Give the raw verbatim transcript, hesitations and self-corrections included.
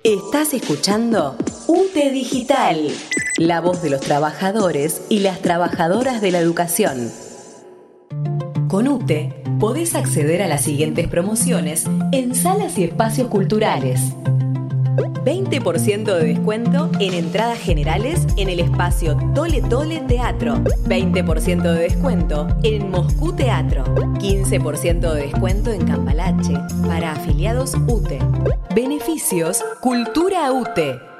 Estás escuchando UTE Digital, la voz de los trabajadores y las trabajadoras de la educación. Con UTE podés acceder a las siguientes promociones en salas y espacios culturales. veinte por ciento de descuento en entradas generales en el espacio Tole Tole Teatro. veinte por ciento de descuento en Moscú Teatro. quince por ciento de descuento en Cambalache para afiliados UTE. Beneficios Cultura UTE.